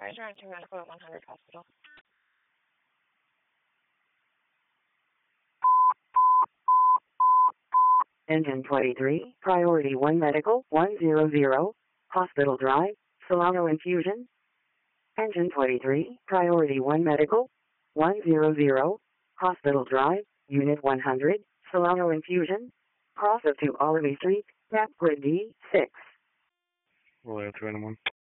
Advisor on 2 Medical at 100 Hospital. Engine 23, Priority 1 Medical, 100, Hospital Drive, Solano Infusion. Engine 23, Priority 1 Medical, 100, Hospital Drive, Unit 100, Solano Infusion. Cross of 2 Olive Street, Map Grid D6. Royal 2 1.